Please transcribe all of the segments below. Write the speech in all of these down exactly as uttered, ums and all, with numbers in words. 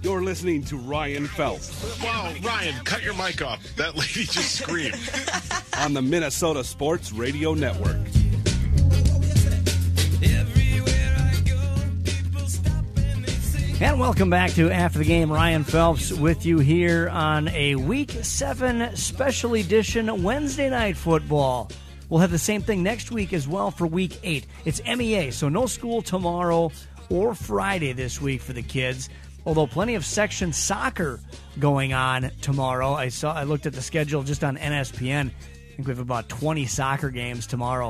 You're listening to Ryan Phelps. Wow, Ryan, cut your mic off. That lady just screamed. On the Minnesota Sports Radio Network. And welcome back to After the Game. Ryan Phelps with you here on a Week seven special edition Wednesday Night Football. We'll have the same thing next week as well for Week eight. It's M E A, so no school tomorrow or Friday this week for the kids. Although plenty of section soccer going on tomorrow. I saw. I looked at the schedule just on N S P N. I think we have about twenty soccer games tomorrow.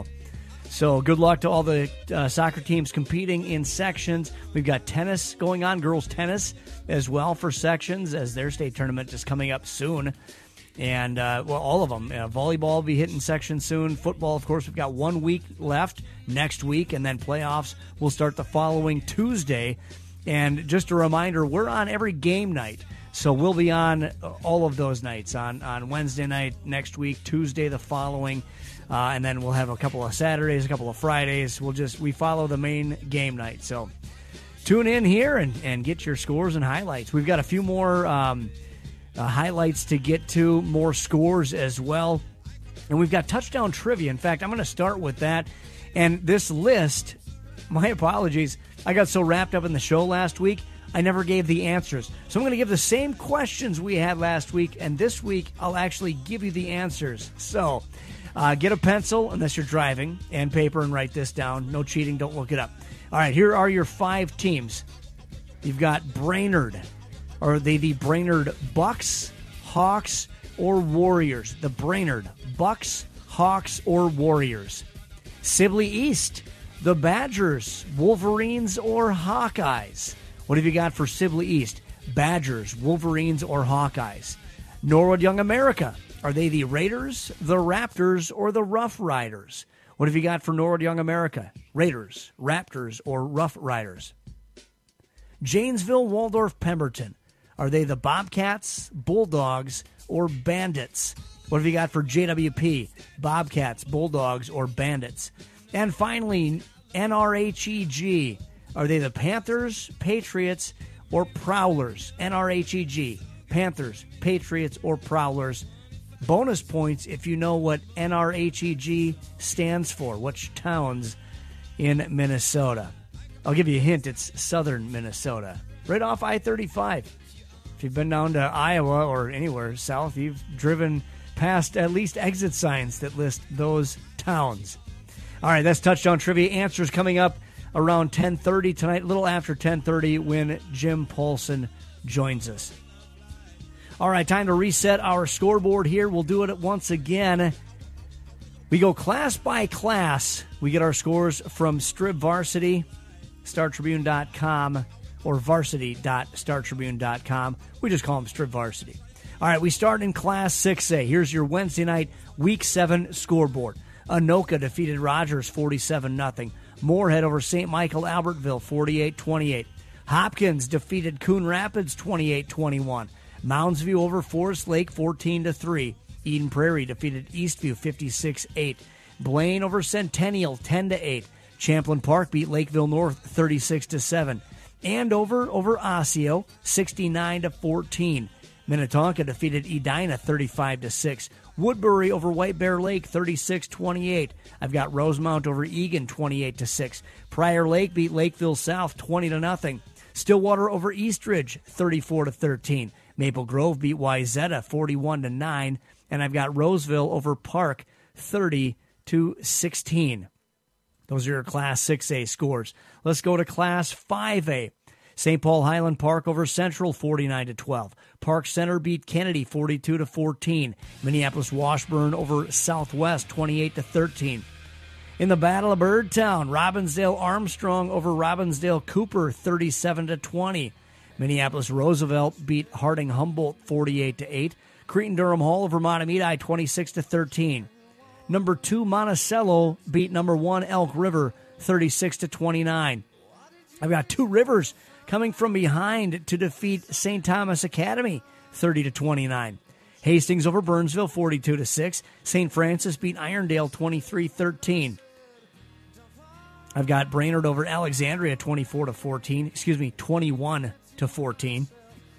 So good luck to all the uh, soccer teams competing in sections. We've got tennis going on, girls tennis as well for sections, as their state tournament is coming up soon. And, uh, well, all of them. Uh, volleyball will be hitting section soon. Football, of course, we've got one week left next week, and then playoffs will start the following Tuesday. And just a reminder, we're on every game night. So we'll be on all of those nights, on, on Wednesday night next week, Tuesday the following, uh, and then we'll have a couple of Saturdays, a couple of Fridays. We'll just, we follow the main game night. So tune in here and, and get your scores and highlights. We've got a few more um, uh, highlights to get to, more scores as well. And we've got touchdown trivia. In fact, I'm going to start with that. And this list, my apologies, I got so wrapped up in the show last week, I never gave the answers. So I'm going to give the same questions we had last week, and this week I'll actually give you the answers. So uh, get a pencil, unless you're driving, and paper, and write this down. No cheating, don't look it up. All right, here are your five teams. You've got Brainerd. Are they the Brainerd Bucks, Hawks, or Warriors? The Brainerd Bucks, Hawks, or Warriors? Sibley East. The Badgers, Wolverines, or Hawkeyes? What have you got for Sibley East? Badgers, Wolverines, or Hawkeyes? Norwood Young America. Are they the Raiders, the Raptors, or the Rough Riders? What have you got for Norwood Young America? Raiders, Raptors, or Rough Riders? Janesville, Waldorf, Pemberton. Are they the Bobcats, Bulldogs, or Bandits? What have you got for J W P? Bobcats, Bulldogs, or Bandits? And finally, N R H E G. Are they the Panthers, Patriots, or Prowlers? N R H E G. Panthers, Patriots, or Prowlers? Bonus points if you know what N R H E G stands for, which towns in Minnesota. I'll give you a hint. It's southern Minnesota, right off I thirty-five. If you've been down to Iowa or anywhere south, you've driven past at least exit signs that list those towns. All right, that's Touchdown Trivia. Answers coming up around ten thirty tonight, a little after ten thirty when Jim Paulson joins us. All right, time to reset our scoreboard here. We'll do it once again. We go class by class. We get our scores from Strib Varsity, Star Tribune dot com, or varsity dot star tribune dot com. We just call them Strib Varsity. All right, we start in Class six A. Here's your Wednesday night Week seven scoreboard. Anoka defeated Rogers forty-seven nothing. Moorhead over Saint Michael Albertville forty-eight twenty-eight. Hopkins defeated Coon Rapids twenty-eight twenty-one. Mounds View over Forest Lake fourteen to three. Eden Prairie defeated Eastview fifty-six eight. Blaine over Centennial ten to eight. Champlain Park beat Lakeville North thirty-six to seven. Andover over Osseo sixty-nine to fourteen. Minnetonka defeated Edina thirty-five to six. Woodbury over White Bear Lake thirty-six twenty-eight. I've got Rosemount over Egan twenty-eight to six. Prior Lake beat Lakeville South twenty to nothing. Stillwater over Eastridge thirty-four to thirteen. Maple Grove beat Wayzata forty-one to nine, and I've got Roseville over Park thirty to sixteen. Those are your Class six A scores. Let's go to Class five A. Saint Paul Highland Park over Central forty-nine to twelve. Park Center beat Kennedy forty-two to fourteen. Minneapolis Washburn over Southwest twenty-eight to thirteen. In the Battle of Birdtown, Robbinsdale Armstrong over Robbinsdale Cooper thirty-seven to twenty. Minneapolis Roosevelt beat Harding Humboldt forty-eight to eight. Cretin Durham Hall over Matamidi twenty-six to thirteen. Number two Monticello beat number one Elk River thirty-six to twenty-nine. I've got Two Rivers coming from behind to defeat Saint Thomas Academy thirty to twenty-nine. Hastings over Burnsville forty-two to six. Saint Francis beat Irondale twenty-three thirteen. I've got Brainerd over Alexandria twenty-four to fourteen. Excuse me, twenty-one to fourteen.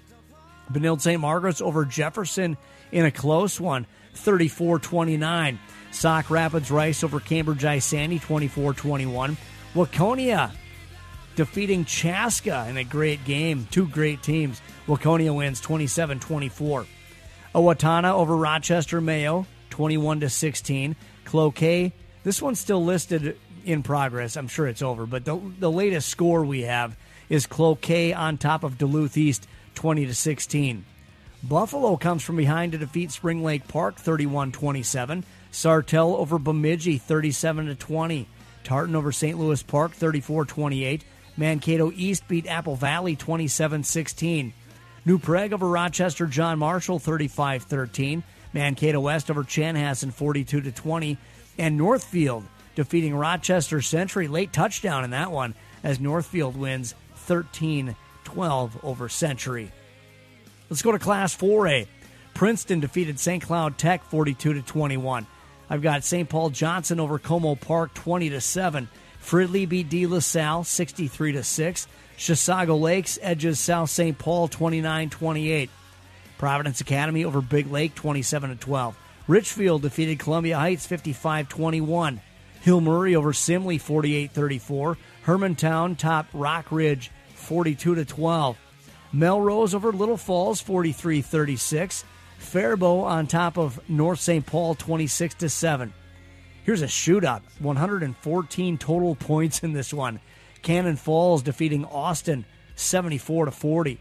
Benilde Saint Margaret's over Jefferson in a close one, thirty-four twenty-nine. Sauk Rapids Rice over Cambridge Isani, twenty-four twenty-one. Waconia defeating Chaska in a great game. Two great teams. Waconia wins twenty-seven twenty-four. Owatonna over Rochester Mayo, twenty-one to sixteen. Cloquet, this one's still listed in progress. I'm sure it's over, but the, the latest score we have is Cloquet on top of Duluth East, twenty to sixteen. Buffalo comes from behind to defeat Spring Lake Park, thirty-one twenty-seven. Sartell over Bemidji, thirty-seven to twenty. Tartan over Saint Louis Park, thirty-four twenty-eight. Mankato East beat Apple Valley, twenty-seven sixteen. New Prague over Rochester John Marshall, thirty-five thirteen. Mankato West over Chanhassen, forty-two to twenty. And Northfield defeating Rochester Century. Late touchdown in that one as Northfield wins thirteen twelve over Century. Let's go to Class four A. Princeton defeated Saint Cloud Tech forty-two to twenty-one. I've got Saint Paul Johnson over Como Park twenty to seven. Fridley beat De La Salle sixty-three to six. Chisago Lakes edges South Saint Paul twenty-nine twenty-eight. Providence Academy over Big Lake twenty-seven to twelve. Richfield defeated Columbia Heights fifty-five twenty-one. Hill Murray over Simley forty-eight thirty-four. Hermantown topped Rock Ridge forty-two to twelve. Melrose over Little Falls forty-three thirty-six. Faribault on top of North Saint Paul twenty-six to seven. Here's a shootout. one hundred fourteen total points in this one. Cannon Falls defeating Austin seventy-four to forty.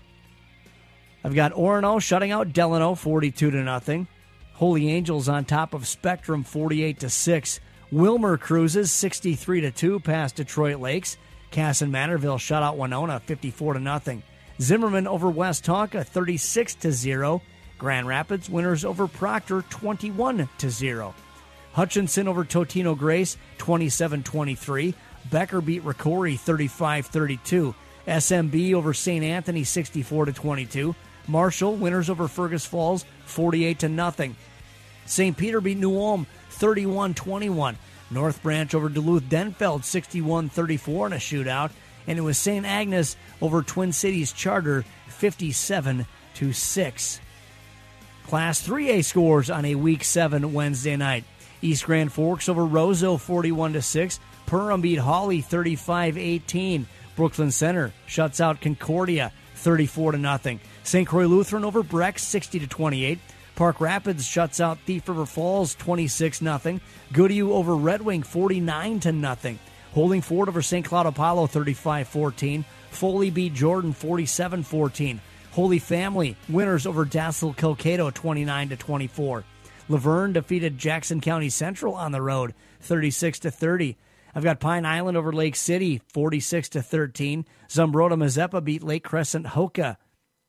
I've got Orono shutting out Delano forty-two to nothing. Holy Angels on top of Spectrum forty-eight to six. Wilmer cruises sixty-three to two past Detroit Lakes. Casson Manorville shut out Winona fifty-four to nothing. Zimmerman over West Tonka thirty-six to zero. Grand Rapids winners over Proctor twenty-one to zero. Hutchinson over Totino Grace twenty-seven twenty-three. Becker beat Ricori thirty-five thirty-two. S M B over Saint Anthony sixty-four to twenty-two. Marshall winners over Fergus Falls forty-eight to nothing. Saint Peter beat New Ulm thirty-one twenty-one. North Branch over Duluth Denfeld sixty-one thirty-four in a shootout. And it was Saint Agnes over Twin Cities Charter fifty-seven to six. Class three A scores on a Week seven Wednesday night. East Grand Forks over Roseau forty-one to six. Perham beat Hawley thirty-five eighteen. Brooklyn Center shuts out Concordia thirty-four to nothing. Saint Croix Lutheran over Breck sixty to twenty-eight. Park Rapids shuts out Thief River Falls twenty-six nothing. Goodhue over Red Wing forty-nine to nothing. Holding Ford over Saint Cloud Apollo thirty-five fourteen. Foley beat Jordan forty-seven fourteen. Holy Family winners over Dassel Cokato twenty-nine to twenty-four. Laverne defeated Jackson County Central on the road thirty-six to thirty. I've got Pine Island over Lake City forty-six to thirteen. Zumbrota Mazeppa beat Lake Crescent Hoka.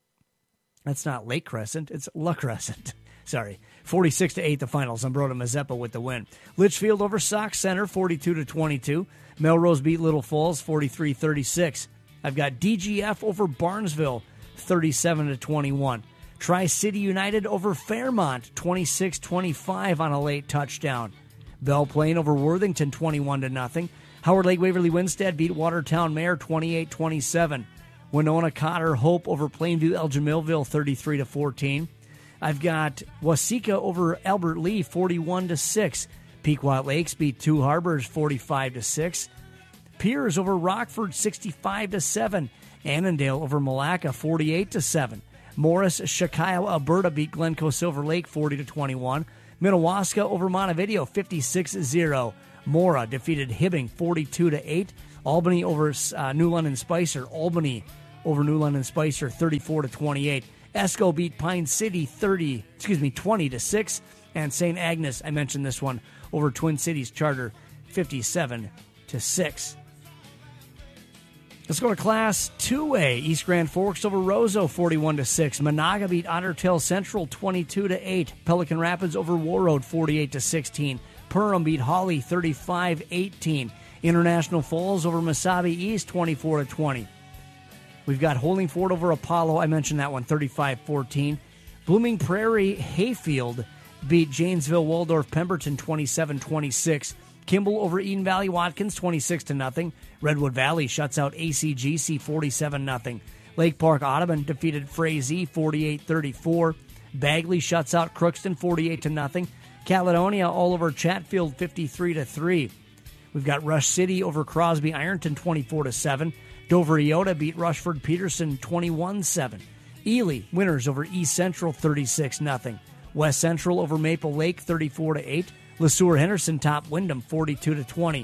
That's not Lake Crescent, it's La Crescent. Sorry. forty-six to eight the final. Zumbrota Mazeppa with the win. Litchfield over Sauk Center forty-two to twenty-two. Melrose beat Little Falls forty-three thirty-six. I've got D G F over Barnesville thirty-seven to twenty-one. Tri-City United over Fairmont twenty-six twenty-five on a late touchdown. Belle Plaine over Worthington twenty-one to nothing. Howard Lake Waverly Winstead beat Watertown Mare twenty-eight twenty-seven. Winona Cotter Hope over Plainview Elgin Millville thirty-three to fourteen. I've got Waseca over Albert Lee forty-one to six. Pequot Lakes beat Two Harbors forty-five to six. Piers over Rockford sixty-five to seven. Annandale over Malacca forty-eight to seven. Morris Shakyle Alberta beat Glencoe Silver Lake forty to twenty-one. Minnewaska over Montevideo fifty-six to zero. Mora defeated Hibbing forty-two to eight. Albany over uh, New London Spicer. Albany over New London Spicer thirty-four to twenty-eight. Esco beat Pine City thirty, excuse me, twenty to six. And Saint Agnes, I mentioned this one, over Twin Cities Charter fifty-seven to six. Let's go to Class two A. East Grand Forks over Roseau forty-one to six. Monaga beat Otter Tail Central twenty-two to eight. Pelican Rapids over Warroad forty-eight to sixteen. Perham beat Hawley thirty-five eighteen. International Falls over Mesabi East twenty-four to twenty. We've got Holdingford over Apollo. I mentioned that one, thirty-five fourteen. Blooming Prairie Hayfield beat Janesville Waldorf Pemberton twenty-seven twenty-six. Kimball over Eden Valley Watkins twenty-six to nothing. Redwood Valley shuts out A C G C forty-seven nothing. Lake Park Audubon defeated Frazee forty-eight thirty-four. Bagley shuts out Crookston forty-eight to nothing. Caledonia all over Chatfield fifty-three to three. We've got Rush City over Crosby Ironton twenty-four to seven. Dover Iota beat Rushford Peterson twenty-one seven. Ely winners over East Central thirty-six nothing. West Central over Maple Lake thirty-four to eight. LeSueur Henderson top Wyndham forty-two to twenty.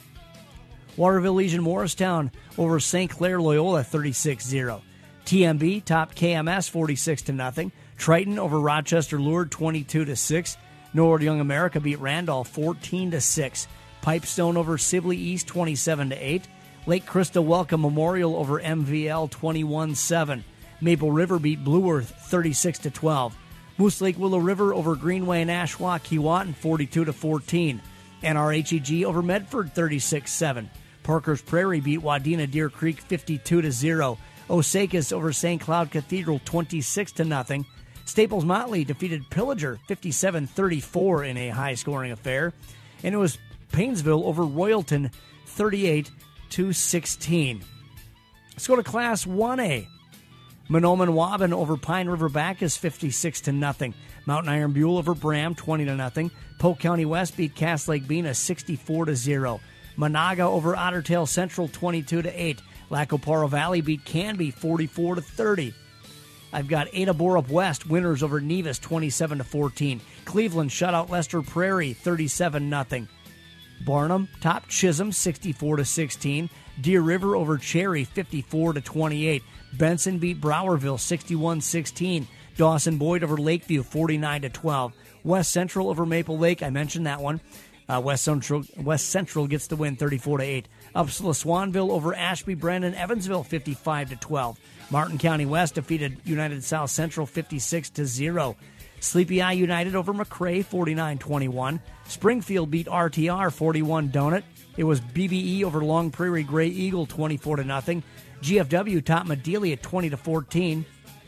Waterville Legion Morristown over Saint Clair Loyola thirty-six zero. T M B topped K M S forty-six to nothing. Triton over Rochester Lourdes twenty-two to six. Norwood Young America beat Randolph fourteen to six. Pipestone over Sibley East twenty-seven to eight. Lake Crystal Welcome Memorial over M V L twenty-one seven. Maple River beat Blue Earth thirty-six to twelve. Moose Lake Willow River over Greenway and Ashwa Keewatin forty-two to fourteen. N R H E G over Medford thirty-six seven. Parker's Prairie beat Wadena Deer Creek fifty-two to zero. Osakas over Saint Cloud Cathedral twenty-six to nothing. Staples Motley defeated Pillager fifty-seven thirty-four in a high-scoring affair. And it was Painesville over Royalton thirty-eight to sixteen. Let's go to Class one A. Monoman Waban over Pine River Bacchus fifty-six to nothing. Mountain Iron Buell over Bram twenty to nothing. Polk County West beat Cass Lake Bena sixty-four to zero. Monaga over Otter Tail Central twenty-two to eight. Lacoparo Valley beat Canby forty-four to thirty. I've got Ada Borup West winners over Nevis twenty-seven to fourteen. Cleveland shut out Lester Prairie thirty-seven nothing. Barnum topped Chisholm sixty-four to sixteen. Deer River over Cherry fifty-four to twenty-eight. Benson beat Browerville sixty-one sixteen. Dawson Boyd over Lakeview forty-nine to twelve. West Central over Maple Lake, I mentioned that one. Uh, West Central West Central gets the win thirty-four to eight. Upsala Swanville over Ashby Brandon Evansville fifty-five to twelve. Martin County West defeated United South Central fifty-six to zero. Sleepy Eye United over McRae forty-nine twenty-one. Springfield beat R T R forty-one donut. It was B B E over Long Prairie Gray Eagle twenty-four to nothing. G F W topped Madelia twenty to fourteen.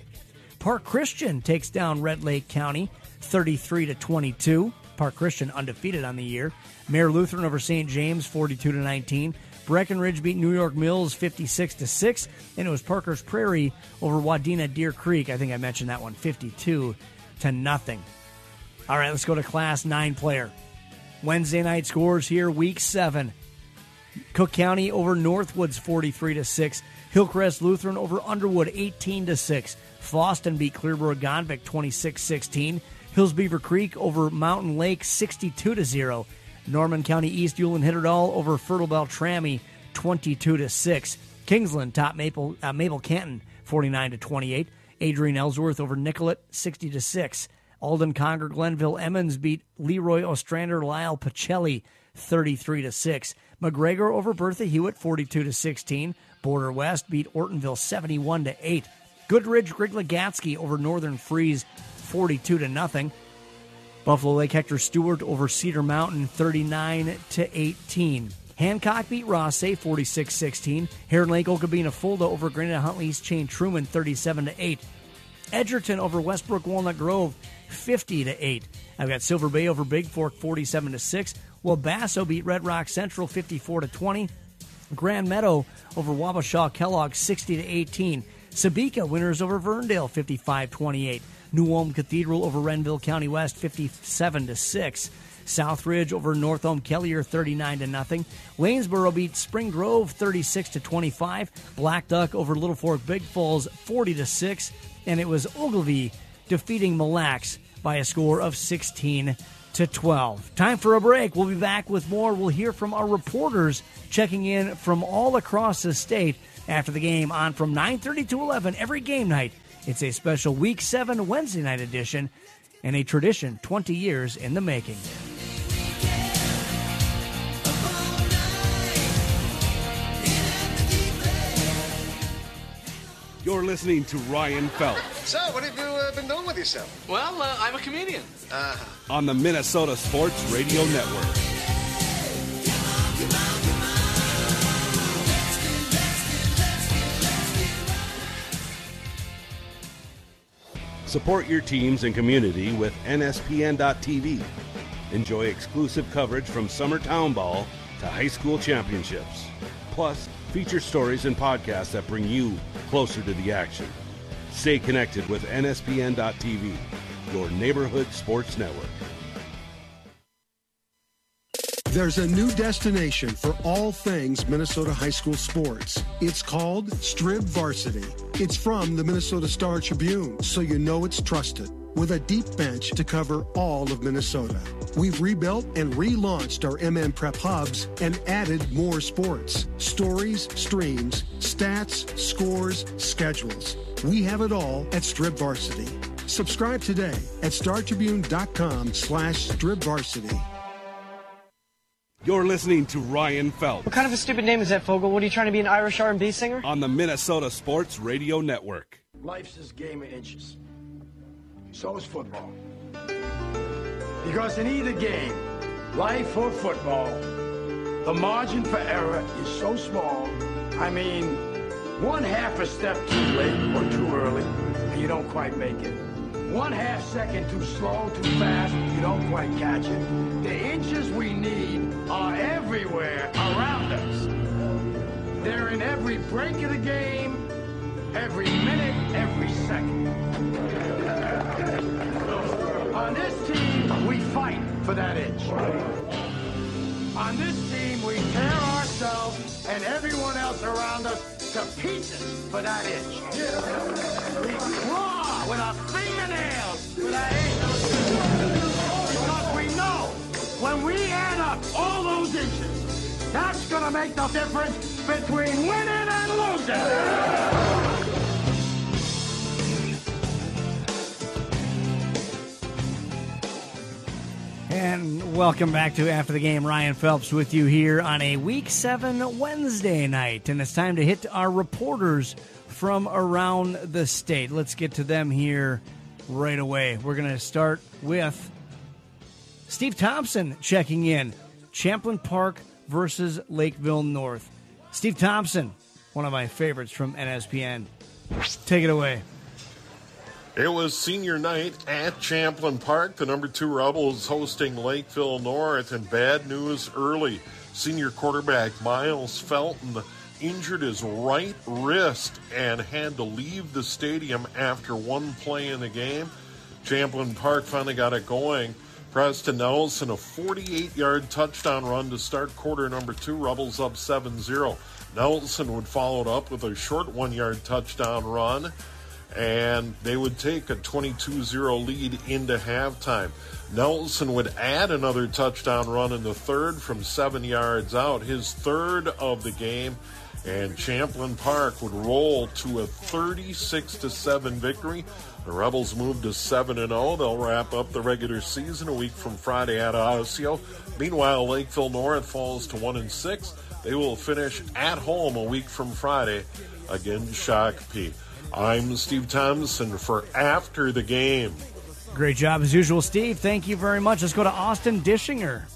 Park Christian takes down Red Lake County thirty-three to twenty-two. Park Christian undefeated on the year. Mare Lutheran over Saint James forty-two to nineteen. Breckenridge beat New York Mills fifty-six to six, and it was Parker's Prairie over Wadena Deer Creek. I think I mentioned that one, fifty-two to nothing. All right, let's go to Class nine player. Wednesday night scores here, Week seven. Cook County over Northwoods forty-three to six. Hillcrest Lutheran over Underwood eighteen to six. Fawston beat Clearburg Gonvick twenty-six sixteen. Hills Beaver Creek over Mountain Lake sixty-two to zero. Norman County East Ulen Hitterdal over Fertile Beltrami twenty-two to six. Kingsland topped Maple uh, Mabel Canton forty-nine to twenty-eight. Adrian Ellsworth over Nicollet sixty to six. Alden Conger Glenville Emmons beat Leroy Ostrander Lyle Pacelli thirty-three to six. McGregor over Bertha Hewitt forty-two to sixteen. Border West beat Ortonville seventy-one to eight. Goodridge Griglagatsky over Northern Freeze forty-two to nothing. Buffalo Lake Hector Stewart over Cedar Mountain thirty-nine to eighteen. Hancock beat Rossay forty-six sixteen. Heron Lake Okabena Fulda over Granite Huntley East Chain Truman thirty-seven to eight. Edgerton over Westbrook Walnut Grove fifty to eight. I've got Silver Bay over Big Fork forty-seven to six. Wabasso beat Red Rock Central fifty-four to twenty. Grand Meadow over Wabasha Kellogg sixty to eighteen. Sabika winners over Verndale fifty-five twenty-eight. New Ulm Cathedral over Renville County West fifty-seven to six. Southridge over North Ulm Kellier thirty-nine to nothing. Waynesboro beat Spring Grove thirty-six to twenty-five. Black Duck over Little Fork Big Falls forty to six, and it was Ogilvie defeating Mille Lacs by a score of sixteen to twelve. Time for a break. We'll be back with more. We'll hear from our reporters checking in from all across the state after the game on from nine thirty to eleven every game night. It's a special Week seven Wednesday night edition and a tradition twenty years in the making. You're listening to Ryan Phelps. So, what have you uh, been doing with yourself? Well, uh, I'm a comedian. Uh-huh. On the Minnesota Sports Radio Network. Support your teams and community with N S P N dot T V. Enjoy exclusive coverage from summer town ball to high school championships. Plus, feature stories and podcasts that bring you closer to the action. Stay connected with N S P N dot T V, your neighborhood sports network. There's a new destination for all things Minnesota high school sports. It's called Strib Varsity. It's from the Minnesota Star Tribune, so you know it's trusted. With a deep bench to cover all of Minnesota. We've rebuilt and relaunched our M M Prep hubs and added more sports. Stories, streams, stats, scores, schedules. We have it all at Strib Varsity. Subscribe today at startribune.com slash Strib Varsity. You're listening to Ryan Phelps. What kind of a stupid name is that, Fogel? What, are you trying to be an Irish R and B singer? On the Minnesota Sports Radio Network. Life's this game of inches. So is football. Because in either game, life or football, the margin for error is so small. I mean, one half a step too late or too early, and you don't quite make it. One half second too slow, too fast, you don't quite catch it. The inches we need are everywhere around us. They're in every break of the game, every minute, every second. On this team, we fight for that inch. On this team, we tear ourselves and everyone else around us to pieces for that inch. We claw with our fingernails for that inch. Because we know when we add up all those inches, that's going to make the difference between winning and losing. And welcome back to After the Game. Ryan Phelps with you here on a Week seven Wednesday night. And it's time to hit our reporters from around the state. Let's get to them here right away. We're going to start with Steve Thompson checking in. Champlin Park versus Lakeville North. Steve Thompson, one of my favorites from N S P N. Take it away. It was senior night at Champlin Park. The number two Rebels hosting Lakeville North, and bad news early. Senior quarterback Miles Felton injured his right wrist and had to leave the stadium after one play in the game. Champlin Park finally got it going. Preston Nelson, a forty-eight-yard touchdown run to start quarter number two. Rebels up seven zero. Nelson would follow it up with a short one-yard touchdown run, and they would take a twenty-two zero lead into halftime. Nelson would add another touchdown run in the third from seven yards out, his third of the game, and Champlin Park would roll to a thirty-six to seven victory. The Rebels move to seven and oh. They'll wrap up the regular season a week from Friday at Osseo. Meanwhile, Lakeville North falls to one and six. They will finish at home a week from Friday against Shakopee. I'm Steve Thompson for After the Game. Great job as usual, Steve. Thank you very much. Let's go to Austin Dischinger.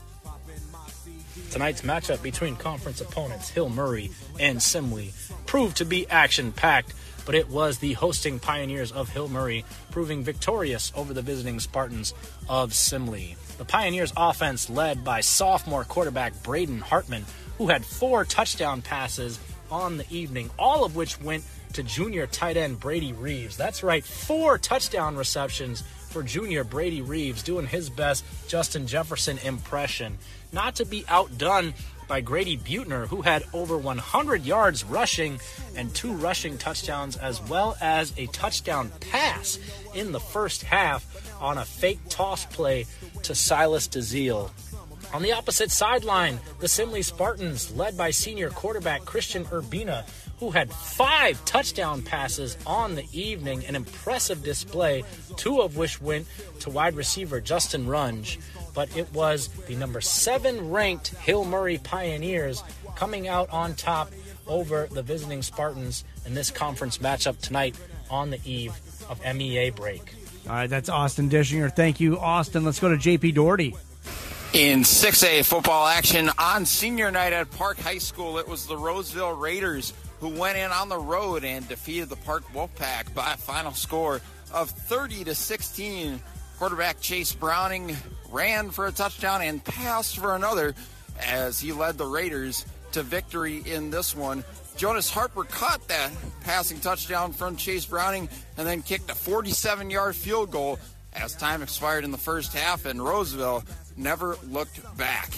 Tonight's matchup between conference opponents Hill Murray and Simley proved to be action-packed, but it was the hosting Pioneers of Hill Murray proving victorious over the visiting Spartans of Simley. The Pioneers offense led by sophomore quarterback Braden Hartman, who had four touchdown passes on the evening, all of which went to junior tight end Brady Reeves. That's right, four touchdown receptions for junior Brady Reeves, doing his best Justin Jefferson impression. Not to be outdone by Grady Butner, who had over one hundred yards rushing and two rushing touchdowns, as well as a touchdown pass in the first half on a fake toss play to Silas DeZiel. On the opposite sideline, the Simley Spartans, led by senior quarterback Christian Urbina, who had five touchdown passes on the evening, an impressive display, two of which went to wide receiver Justin Runge. But it was the number seven ranked Hill Murray Pioneers coming out on top over the visiting Spartans in this conference matchup tonight on the eve of M E A break. All right, that's Austin Dischinger. Thank you, Austin. Let's go to J P Doherty. In six A football action on senior night at Park High School, it was the Roseville Raiders who went in on the road and defeated the Park Wolfpack by a final score of thirty to sixteen. Quarterback Chase Browning ran for a touchdown and passed for another as he led the Raiders to victory in this one. Jonas Harper caught that passing touchdown from Chase Browning and then kicked a forty-seven-yard field goal as time expired in the first half, and Roseville never looked back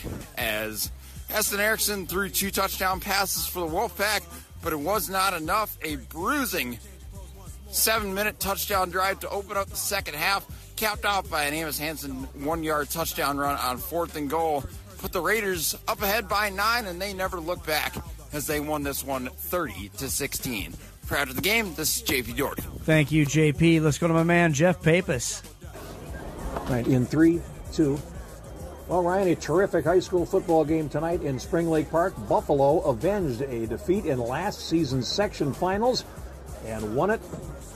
as Esten Erickson threw two touchdown passes for the Wolfpack, but it was not enough. A bruising seven-minute touchdown drive to open up the second half, capped off by an Amos Hansen one-yard touchdown run on fourth and goal, put the Raiders up ahead by nine, and they never looked back as they won this one thirty to sixteen. Prior to the game, this is J P Doherty. Thank you, J P. Let's go to my man, Jeff Pappas. Right, in three, two. Well, Ryan, a terrific high school football game tonight in Spring Lake Park. Buffalo avenged a defeat in last season's section finals and won it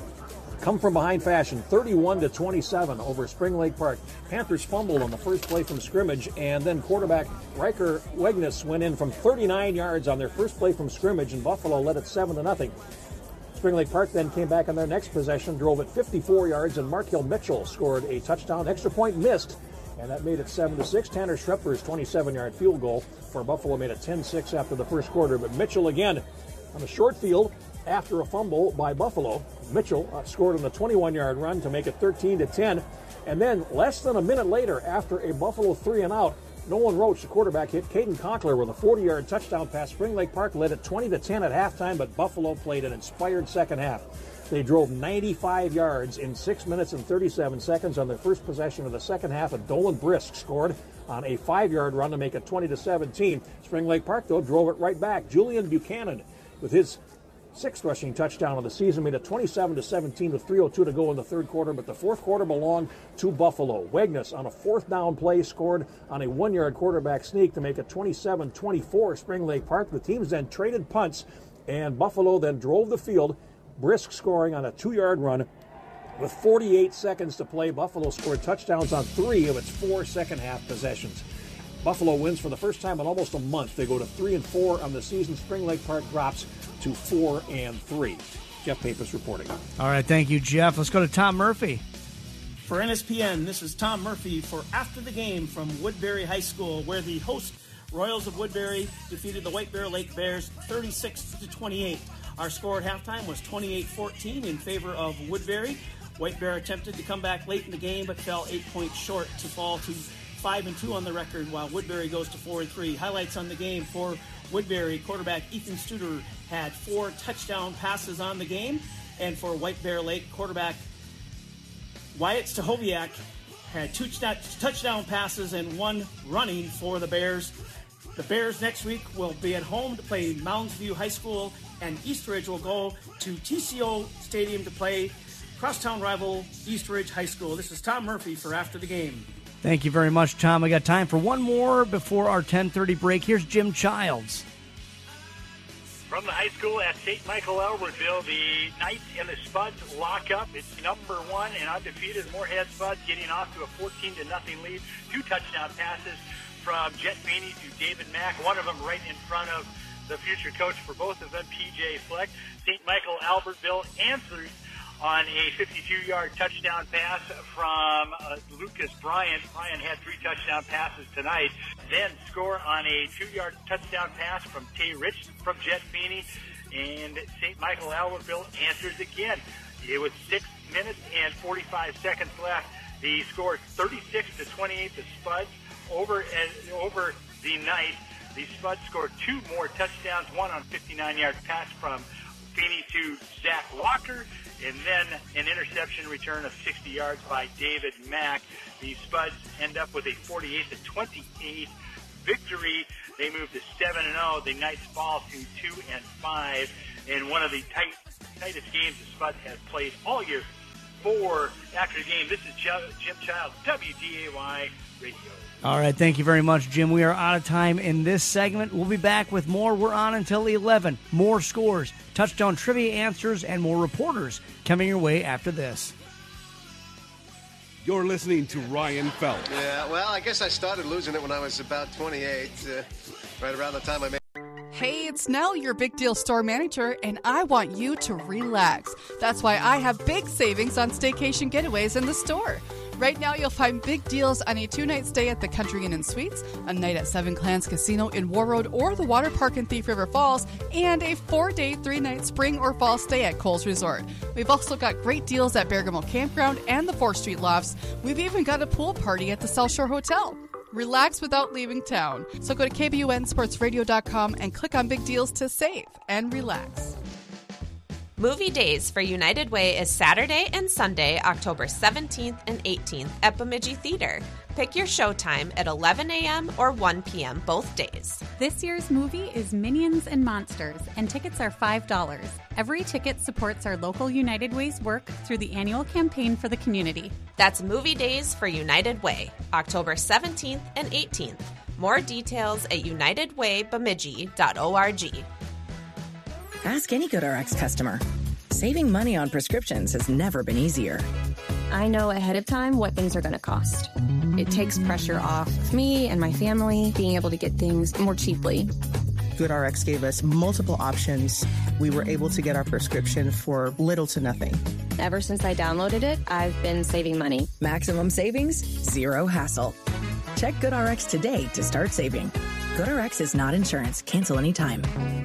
come from behind fashion, thirty-one to twenty-seven over Spring Lake Park. Panthers fumbled on the first play from scrimmage, and then quarterback Riker Wegness went in from thirty-nine yards on their first play from scrimmage, and Buffalo led it seven to nothing. Spring Lake Park then came back on their next possession, drove it fifty-four yards, and Mark Hill Mitchell scored a touchdown. Extra point missed, and that made it seven to six. Tanner Schrepper's twenty-seven-yard field goal for Buffalo made it ten six after the first quarter, but Mitchell again on a short field after a fumble by Buffalo. Mitchell uh, scored on a twenty-one-yard run to make it thirteen to ten, and then less than a minute later, after a Buffalo three and out, Nolan Roach, the quarterback, hit Caden Conkler with a forty-yard touchdown pass. Spring Lake Park led at twenty to ten at halftime, but Buffalo played an inspired second half. They drove ninety-five yards in six minutes and thirty-seven seconds on their first possession of the second half, and Dolan Brisk scored on a five-yard run to make it twenty to seventeen. Spring Lake Park, though, drove it right back. Julian Buchanan, with his sixth rushing touchdown of the season, made it twenty-seven to seventeen with three oh two to go in the third quarter, but the fourth quarter belonged to Buffalo. Wegness on a fourth down play scored on a one-yard quarterback sneak to make it twenty-seven twenty-four Spring Lake Park. The teams then traded punts, and Buffalo then drove the field, Brisk scoring on a two-yard run. With forty-eight seconds to play, Buffalo scored touchdowns on three of its four second-half possessions. Buffalo wins for the first time in almost a month. They go to three and four on the season. Spring Lake Park drops to four and three. Jeff Pappas reporting. All right, thank you, Jeff. Let's go to Tom Murphy. For N S P N, this is Tom Murphy for After the Game from Woodbury High School, where the host Royals of Woodbury defeated the White Bear Lake Bears thirty-six to twenty-eight. Our score at halftime was twenty-eight fourteen in favor of Woodbury. White Bear attempted to come back late in the game, but fell eight points short to fall to five and two on the record, while Woodbury goes to four and three. Highlights on the game for Woodbury: quarterback Ethan Studer had four touchdown passes on the game, and for White Bear Lake, quarterback Wyatt Stahoviak had two touchdown passes and one running for the Bears. The Bears next week will be at home to play Mounds View High School, and Eastridge will go to T C O Stadium to play crosstown rival Eastridge High School. This is Tom Murphy for After the Game. Thank you very much, Tom. We got time for one more before our ten thirty break. Here's Jim Childs. From the high school at Saint Michael Albertville, the Knights and the Spuds lock up. It's number one and undefeated Moorhead Spuds getting off to a fourteen to nothing lead. Two touchdown passes from Jet Feeney to David Mack, one of them right in front of the future coach for both of them, P J Fleck. Saint Michael Albertville answered on a fifty-two-yard touchdown pass from uh, Lucas Bryant. Bryant had three touchdown passes tonight. Then score on a two-yard touchdown pass from Tay Rich from Jet Feeney. And Saint Michael Albertville answers again. It was six minutes and forty-five seconds left. They scored thirty-six to twenty-eight, the Spuds, over, uh, over the Knights. The Spuds scored two more touchdowns, one on fifty-nine-yard pass from Feeney to Zach Walker, and then an interception return of sixty yards by David Mack. The Spuds end up with a forty-eight to twenty-eight victory. They move to seven and oh. The Knights fall to two and five in one of the tight, tightest games the Spuds has played all year. For After the Game, this is Jim Childs, W D A Y Radio. All right, thank you very much, Jim. We are out of time in this segment. We'll be back with more. We're on until eleven. More scores, touchdown trivia answers, and more reporters coming your way after this. You're listening to Ryan Phelps. Yeah, well, I guess I started losing it when I was about twenty-eight, uh, right around the time I made... Hey, it's Nell, your Big Deal store manager, and I want you to relax. That's why I have big savings on staycation getaways in the store. Right now, you'll find big deals on a two-night stay at the Country Inn and Suites, a night at Seven Clans Casino in War Road or the water park in Thief River Falls, and a four-day, three-night spring or fall stay at Coles Resort. We've also got great deals at Bergamo Campground and the fourth Street Lofts. We've even got a pool party at the South Shore Hotel. Relax without leaving town. So go to K B U N sports radio dot com and click on big deals to save and relax. Movie Days for United Way is Saturday and Sunday, October seventeenth and eighteenth at Bemidji Theater. Pick your showtime at eleven a.m. or one p.m. both days. This year's movie is Minions and Monsters, and tickets are five dollars. Every ticket supports our local United Way's work through the annual campaign for the community. That's Movie Days for United Way, October seventeenth and eighteenth. More details at united way bemidji dot org. Ask any GoodRx customer. Saving money on prescriptions has never been easier. I know ahead of time what things are going to cost. It takes pressure off of me and my family being able to get things more cheaply. GoodRx gave us multiple options. We were able to get our prescription for little to nothing. Ever since I downloaded it, I've been saving money. Maximum savings, zero hassle. Check GoodRx today to start saving. GoodRx is not insurance. Cancel anytime.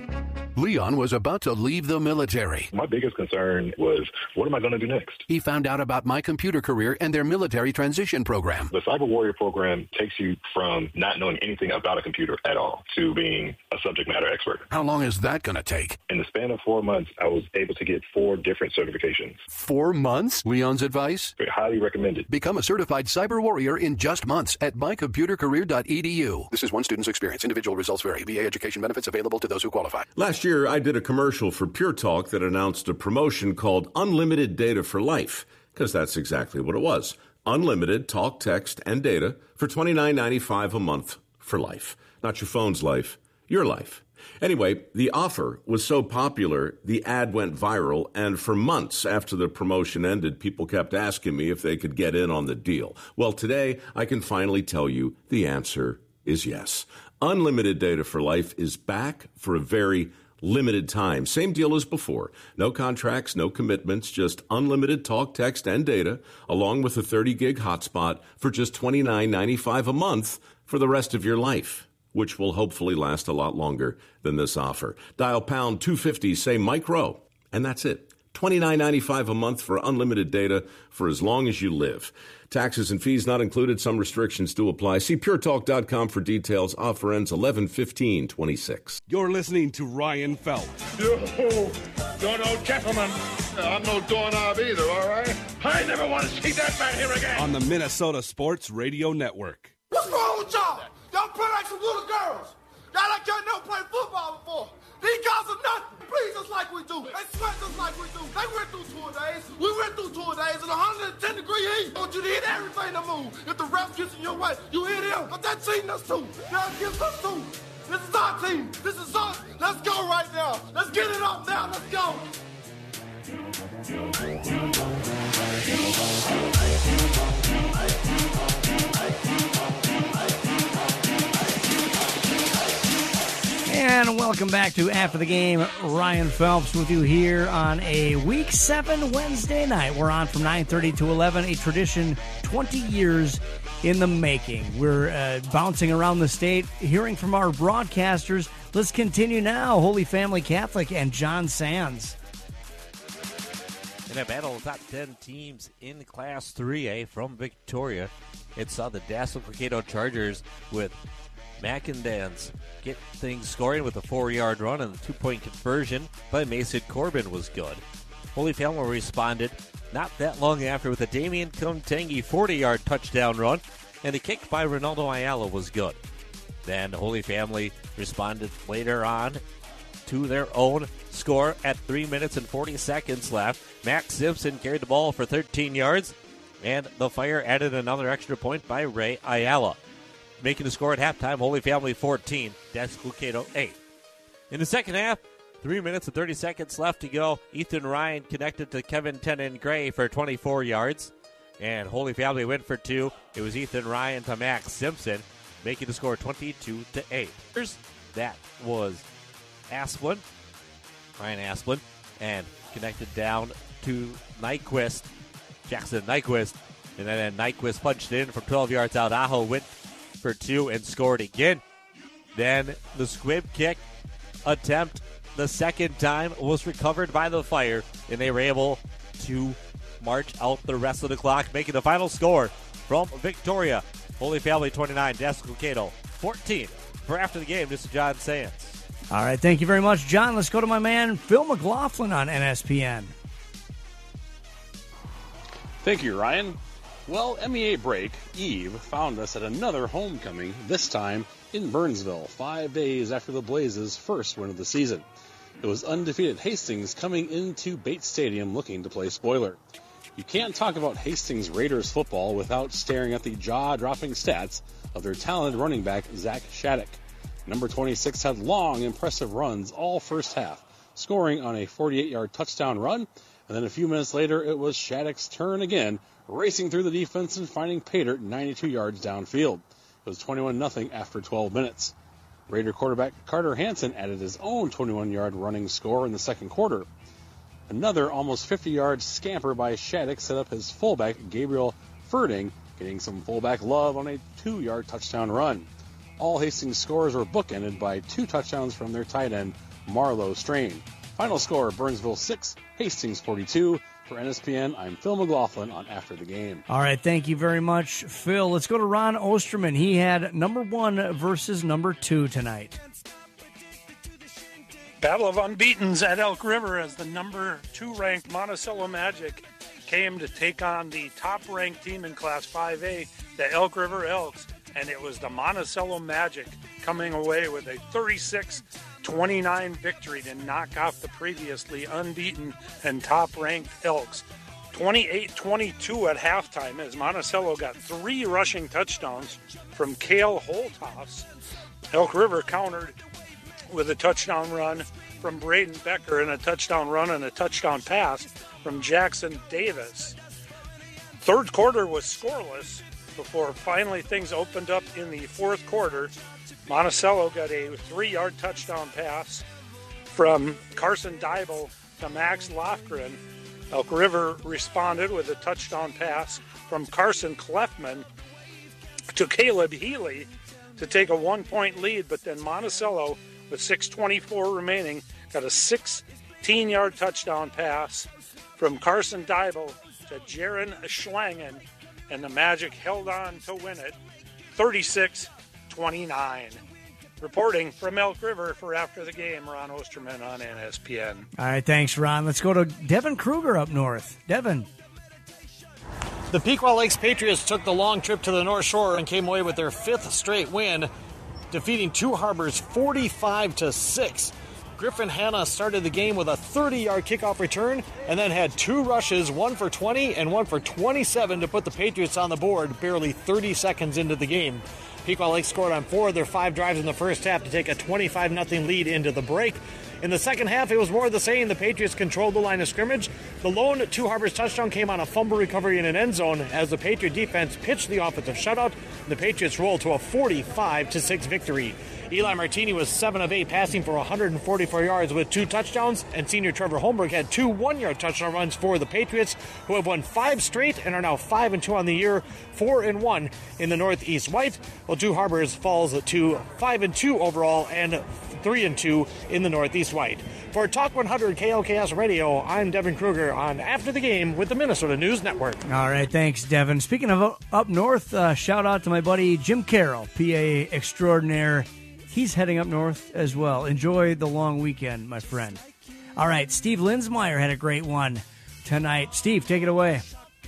Leon was about to leave the military. My biggest concern was, what am I going to do next? He found out about My Computer Career and their military transition program. The Cyber Warrior program takes you from not knowing anything about a computer at all to being a subject matter expert. How long is that going to take? In the span of four months, I was able to get four different certifications. Four months? Leon's advice? Highly recommended. Become a certified cyber warrior in just months at my computer career dot e d u. This is one student's experience. Individual results vary. V A education benefits available to those who qualify. Last year, I did a commercial for Pure Talk that announced a promotion called Unlimited Data for Life, because that's exactly what it was. Unlimited talk, text, and data for twenty-nine ninety-five a month for life. Not your phone's life, your life. Anyway, the offer was so popular, the ad went viral, and for months after the promotion ended, people kept asking me if they could get in on the deal. Well, today, I can finally tell you the answer is yes. Unlimited Data for Life is back for a very limited time. Same deal as before. No contracts, no commitments, just unlimited talk, text, and data, along with a thirty gig hotspot for just twenty-nine ninety-five a month for the rest of your life, which will hopefully last a lot longer than this offer. Dial pound two fifty, say Mike Rowe, and that's it. twenty-nine ninety-five a month for unlimited data for as long as you live. Taxes and fees not included. Some restrictions do apply. See pure talk dot com for details. Offer ends eleven fifteen twenty-six. You're listening to Ryan Phelps. Yo, no, no, gentlemen. I'm no doorknob either, all right? I never want to see that man here again. On the Minnesota Sports Radio Network. What's wrong with y'all? Y'all play like some little girls. Y'all like y'all never played football before. These guys are nothing. Please us like we do. They sweat us like we do. They went through tour days. We went through tour days in one hundred ten degree heat. I want you to hit everything to move. If the ref gets in your way, you hit him. But that cheating us too. Y'all gets us too. This is our team. This is us. Let's go right now. Let's get it up now. Let's go. And welcome back to After the Game. Ryan Phelps with you here on a Week seven Wednesday night. We're on from nine thirty to eleven, a tradition twenty years in the making. We're uh, bouncing around the state, hearing from our broadcasters. Let's continue now. Holy Family Catholic and John Sands. In a battle of top ten teams in Class three A from Victoria, it saw the Dassel Cokato Chargers with McIndance get things scoring with a four-yard run, and the two-point conversion by Mason Corbin was good. Holy Family responded not that long after with a Damian Kumtangi forty-yard touchdown run, and a kick by Ronaldo Ayala was good. Then Holy Family responded later on to their own score at three minutes and forty seconds left. Max Simpson carried the ball for thirteen yards, and the Fire added another extra point by Ray Ayala. Making the score at halftime, Holy Family fourteen, Dassel Cokato eight. In the second half, three minutes and thirty seconds left to go. Ethan Ryan connected to Kevin Tenen-Gray for twenty-four yards, and Holy Family went for two. It was Ethan Ryan to Max Simpson, making the score twenty-two to eight. That was Asplin, Ryan Asplin, and connected down to Nyquist, Jackson Nyquist, And then Nyquist punched in from twelve yards out. Aho went for two and scored again. Then the squib kick attempt the second time was recovered by the Fire, and they were able to march out the rest of the clock, making the final score from Victoria. Holy Family twenty-nine, Dassel Cokato fourteen. For After the Game, this is John Sands. All right, thank you very much, John. Let's go to my man, Phil McLaughlin on N S P N. Thank you, Ryan. Well, M E A break, Eve, found us at another homecoming, this time in Burnsville, five days after the Blazes' first win of the season. It was undefeated Hastings coming into Bates Stadium looking to play spoiler. You can't talk about Hastings Raiders football without staring at the jaw-dropping stats of their talented running back, Zach Shattuck. Number twenty-six had long, impressive runs all first half, scoring on a forty-eight-yard touchdown run, and then a few minutes later it was Shattuck's turn again, racing through the defense and finding Pater ninety-two yards downfield. It was twenty-one nothing after twelve minutes. Raider quarterback Carter Hansen added his own twenty-one-yard running score in the second quarter. Another almost fifty-yard scamper by Shattuck set up his fullback Gabriel Ferding, getting some fullback love on a two-yard touchdown run. All Hastings scores were bookended by two touchdowns from their tight end, Marlo Strain. Final score, Burnsville six, Hastings forty-two. For N S P N, I'm Phil McLaughlin on After the Game. All right, thank you very much, Phil. Let's go to Ron Osterman. He had number one versus number two tonight. Battle of Unbeatens at Elk River as the number two ranked Monticello Magic came to take on the top-ranked team in Class five A, the Elk River Elks, and it was the Monticello Magic coming away with a thirty-six twenty-nine victory to knock off the previously unbeaten and top-ranked Elks. twenty-eight twenty-two at halftime as Monticello got three rushing touchdowns from Cale Holthoffs. Elk River countered with a touchdown run from Braden Becker and a touchdown run and a touchdown pass from Jackson Davis. Third quarter was scoreless before finally things opened up in the fourth quarter. Monticello got a three-yard touchdown pass from Carson Dybel to Max Lofgren. Elk River responded with a touchdown pass from Carson Clefman to Caleb Healy to take a one-point lead, but then Monticello, with six twenty-four remaining, got a sixteen-yard touchdown pass from Carson Dybel to Jaron Schlangen, and the Magic held on to win it thirty-six twenty-nine. Reporting from Elk River for After the Game, Ron Osterman on N S P N. All right, thanks, Ron. Let's go to Devin Kruger up north. Devin. The Pequot Lakes Patriots took the long trip to the North Shore and came away with their fifth straight win, defeating Two Harbors forty-five to six. Griffin Hanna started the game with a thirty-yard kickoff return and then had two rushes, one for twenty and one for twenty-seven, to put the Patriots on the board barely thirty seconds into the game. Pequot Lakes scored on four of their five drives in the first half to take a twenty-five nothing lead into the break. In the second half, it was more of the same. The Patriots controlled the line of scrimmage. The lone Two Harbors touchdown came on a fumble recovery in an end zone as the Patriot defense pitched the offensive shutout. The Patriots rolled to a forty-five to six victory. Eli Martini was seven of eight, passing for one hundred forty-four yards with two touchdowns, and senior Trevor Holmberg had two one-yard touchdown runs for the Patriots, who have won five straight and are now five and two on the year, four and one in the Northeast White, while Two Harbors falls to five and two overall and three and two in the Northeast White. For Talk one hundred K L K S Radio, I'm Devin Kruger on After the Game with the Minnesota News Network. All right, thanks, Devin. Speaking of up north, uh, shout out to my buddy Jim Carroll, P A extraordinaire. He's heading up north as well. Enjoy the long weekend, my friend. All right, Steve Linsmeyer had a great one tonight. Steve, take it away.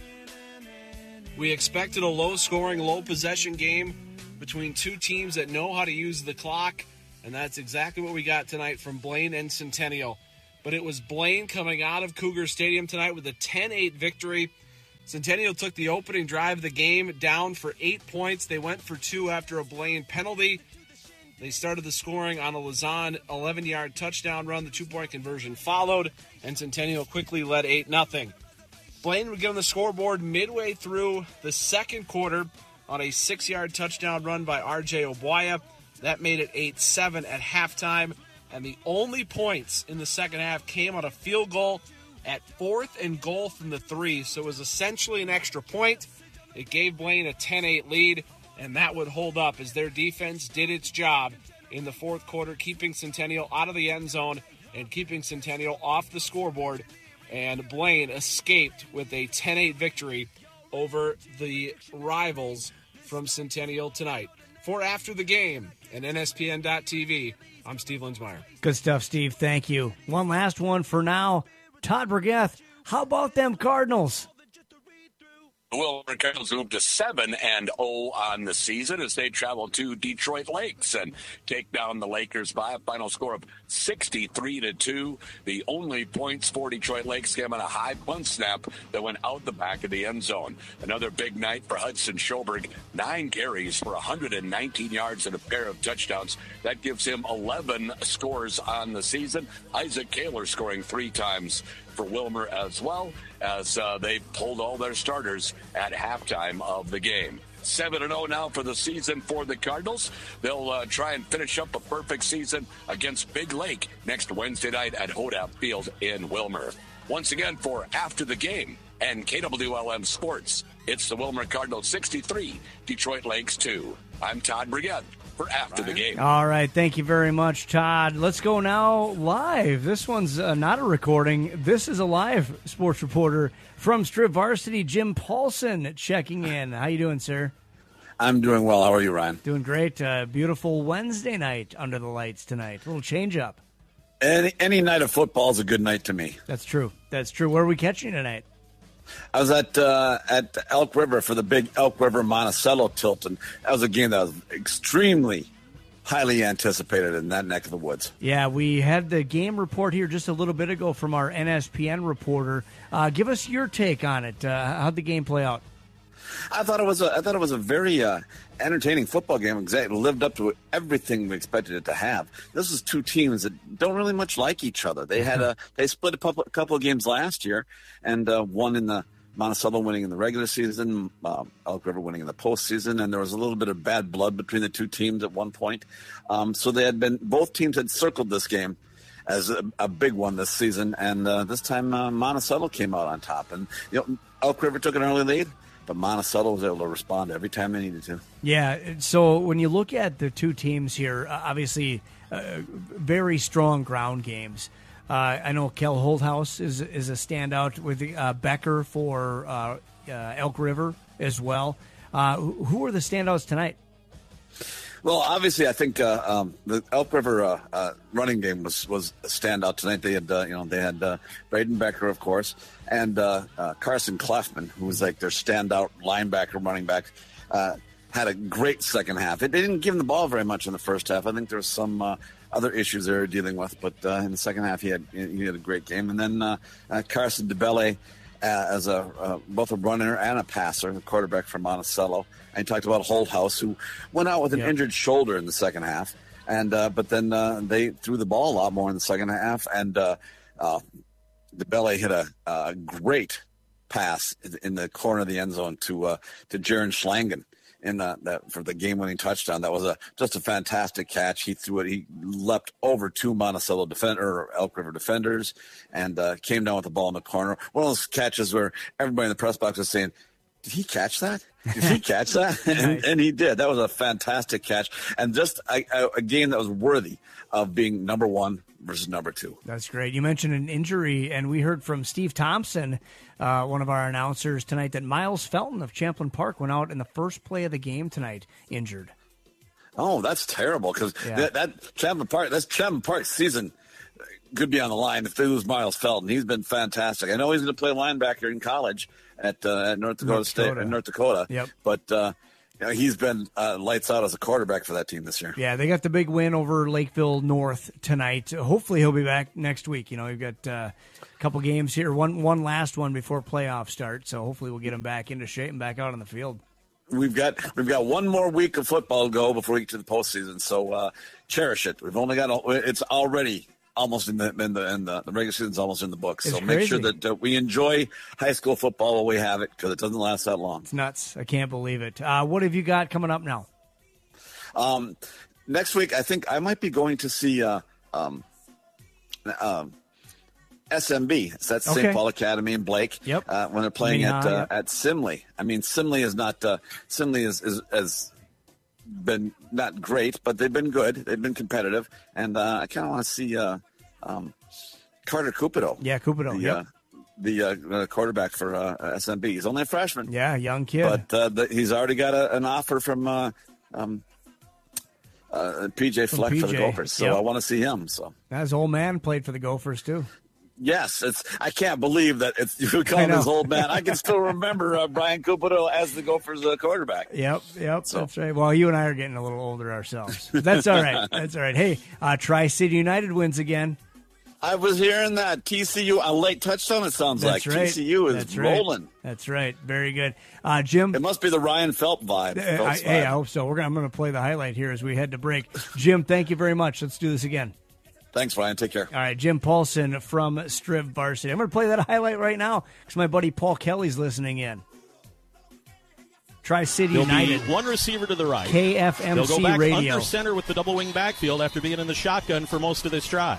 We expected a low-scoring, low-possession game between two teams that know how to use the clock, and that's exactly what we got tonight from Blaine and Centennial. But it was Blaine coming out of Cougar Stadium tonight with a ten eight victory. Centennial took the opening drive of the game down for eight points. They went for two after a Blaine penalty. They started the scoring on a Lausanne eleven-yard touchdown run. The two-point conversion followed, and Centennial quickly led eight nothing. Blaine would get on the scoreboard midway through the second quarter on a six-yard touchdown run by R J Obuaya. That made it eight seven at halftime, and the only points in the second half came on a field goal at fourth and goal from the three, so it was essentially an extra point. It gave Blaine a ten eight lead, and that would hold up as their defense did its job in the fourth quarter, keeping Centennial out of the end zone and keeping Centennial off the scoreboard. And Blaine escaped with a ten eight victory over the rivals from Centennial tonight. For After the Game and N S P N dot T V, I'm Steve Linsmeyer. Good stuff, Steve. Thank you. One last one for now. Todd Brigeth, how about them Cardinals? The Wilmer Cardinals moved to seven and oh on the season as they travel to Detroit Lakes and take down the Lakers by a final score of sixty-three to two. The only points for Detroit Lakes came on a high punt snap that went out the back of the end zone. Another big night for Hudson Schoberg. Nine carries for one hundred nineteen yards and a pair of touchdowns. That gives him eleven scores on the season. Isaac Kaler scoring three times for Wilmer as well, as uh, they pulled all their starters at halftime of the game. seven and oh now for the season for the Cardinals. They'll uh, try and finish up a perfect season against Big Lake next Wednesday night at Hodap Field in Wilmer. Once again, for After the Game and K W L M Sports, it's the Wilmer Cardinals sixty-three, Detroit Lakes two. I'm Todd Brigette for After the Game. All right, thank you very much, Todd. Let's go now live. This one's uh, not a recording. This is a live sports reporter from Strip Varsity, Jim Paulson, checking in. How you doing, sir? I'm doing well. How are you, Ryan? Doing great. Uh, beautiful Wednesday night under the lights tonight. A little change up. Any, any night of football is a good night to me. That's true. That's true. Where are we catching tonight? I was at uh, at Elk River for the big Elk River Monticello tilt, and that was a game that was extremely highly anticipated in that neck of the woods. Yeah, we had the game report here just a little bit ago from our N S P N reporter. Uh, give us your take on it. Uh, how'd the game play out? I thought it was a I thought it was a very uh, entertaining football game. Exactly, lived up to everything we expected it to have. This is two teams that don't really much like each other. They had a they split a couple, a couple of games last year, and uh, one in the Monticello winning in the regular season, uh, Elk River winning in the postseason, and there was a little bit of bad blood between the two teams at one point. Um, so they had been both teams had circled this game as a, a big one this season, and uh, this time uh, Monticello came out on top, and you know Elk River took an early lead. But Monticello was able to respond every time they needed to. Yeah, so when you look at the two teams here, uh, obviously uh, very strong ground games. Uh, I know Kel Holthouse is is a standout with uh, Becker for uh, uh, Elk River as well. Uh, who are the standouts tonight? Well, obviously, I think uh, um, the Elk River uh, uh, running game was was a standout tonight. They had, uh, you know, they had uh, Braden Becker, of course, and uh, uh, Carson Clefman, who was like their standout linebacker, running back. Uh, had a great second half. They didn't give him the ball very much in the first half. I think there was some uh, other issues they were dealing with, but uh, in the second half, he had he had a great game. And then uh, uh, Carson DeBelle, uh, as a uh, both a runner and a passer, the quarterback from Monticello. And talked about Holthouse, who went out with an yep. injured shoulder in the second half, and uh, but then uh, they threw the ball a lot more in the second half. And uh, uh, DeBelle hit a, a great pass in the corner of the end zone to uh, to Jaron Schlangen in the, that for the game-winning touchdown. That was a just a fantastic catch. He threw it. He leapt over two Monticello defender or Elk River defenders and uh, came down with the ball in the corner. One of those catches where everybody in the press box was saying, "Did he catch that? Did he catch that?" and, and he did. That was a fantastic catch, and just a, a game that was worthy of being number one versus number two. That's great. You mentioned an injury, and we heard from Steve Thompson, uh, one of our announcers tonight, that Miles Felton of Champlain Park went out in the first play of the game tonight, injured. Oh, that's terrible, because yeah. that, that Champlain Park, that's Champlain Park season could be on the line if they lose Miles Felton. He's been fantastic. I know he's going to play linebacker in college at, uh, at North Dakota North State, Dakota. North Dakota. Yep. But uh, you know, he's been uh, lights out as a quarterback for that team this year. Yeah, they got the big win over Lakeville North tonight. Hopefully, he'll be back next week. You know, we've got uh, a couple games here, one one last one before playoffs start. So hopefully, we'll get him back into shape and back out on the field. We've got we've got one more week of football to go before we get to the postseason. So uh, cherish it. We've only got it's already. Almost in the in the in the, the regular season's almost in the books. It's so crazy. Make sure that uh, we enjoy high school football while we have it, because it doesn't last that long. It's nuts. I can't believe it. Uh, what have you got coming up now? Um, next week, I think I might be going to see uh, um, um, S M B. So that's Okay. Saint Paul Academy in Blake. Yep. Uh, when they're playing Minnehaha, at uh, yep. at Simley. I mean, Simley is not uh, Simley is, is has been not great, but they've been good. They've been competitive, and uh, I kind of want to see uh, um, Carter Cupido. Yeah, Cupido. The, Yep. uh, the uh, quarterback for uh, S M B. He's only a freshman. Yeah, young kid. But uh, the, he's already got a, an offer from uh, um, uh, P J From Fleck for the P J, Gophers. So yep. I want to see him. So His old man played for the Gophers, too. yes, it's. I can't believe that it's you call I him know. his old man. I can still remember uh, Brian Cupido as the Gophers uh, quarterback. Yep, yep, that's right. Well, you and I are getting a little older ourselves. That's all right. That's all right. Hey, uh, Tri-City United wins again. I was hearing that T C U a late touchdown. It sounds That's like right. T C U is That's right. rolling. That's right. Very good, uh, Jim. It must be the Ryan Phelps vibe. Uh, Phelps I, vibe. hey, I hope so. We're gonna, I'm going to play the highlight here as we head to break. Jim, thank you very much. Let's do this again. Thanks, Ryan. Take care. All right, Jim Paulson from Striv Varsity. I'm going to play that highlight right now because my buddy Paul Kelly's listening in. Tri-City There'll United. be one receiver to the right. K F M C They'll go back Radio. under center with the double wing backfield after being in the shotgun for most of this drive.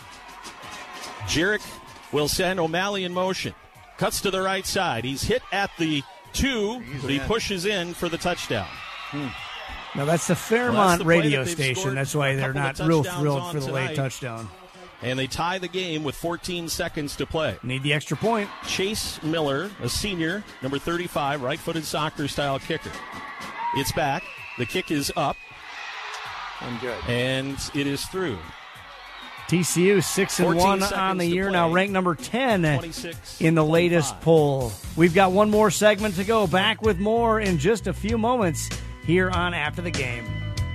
Jarek will send O'Malley in motion. Cuts to the right side. He's hit at the two, but he in. pushes in for the touchdown. Hmm. Now, that's the Fairmont Well, that's the play radio that they've station. scored That's why a they're couple not of real touchdowns thrilled on for the late tonight. touchdown. And they tie the game with fourteen seconds to play. Need the extra point. Chase Miller, a senior, number thirty-five, right-footed soccer-style kicker. It's back. The kick is up. I'm good. And it is through. T C U six and fourteen one on seconds the to year play. now, ranked number ten twenty-six, in the latest poll. We've got one more segment to go. Back with more in just a few moments here on After the Game.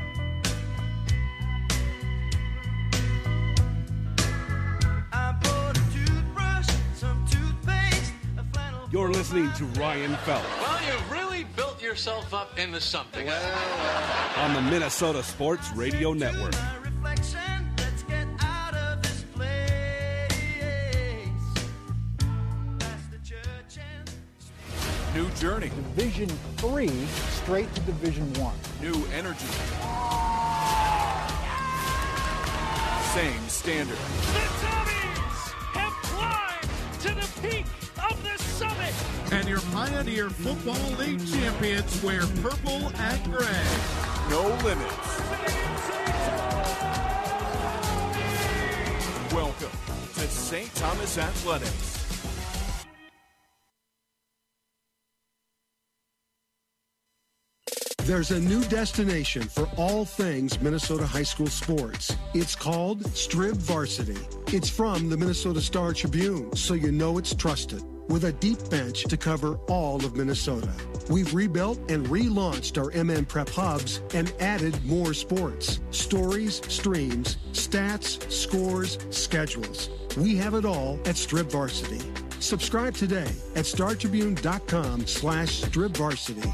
You're listening to Ryan Phelps Well, you've really built yourself up into something. on the Minnesota Sports Radio Network. New journey. Division three straight to Division one. New energy. Same standard. The Tommies have climbed to the peak of the summit. And your Pioneer Football League champions wear purple and gray. No limits. Welcome to Saint Thomas Athletics. There's a new destination for all things Minnesota high school sports. It's called Striv Varsity. It's from the Minnesota Star Tribune, so you know it's trusted. With a deep bench to cover all of Minnesota. We've rebuilt and relaunched our M M Prep hubs and added more sports. Stories, streams, stats, scores, schedules. We have it all at Striv Varsity. Subscribe today at startribune.com slash Striv Varsity.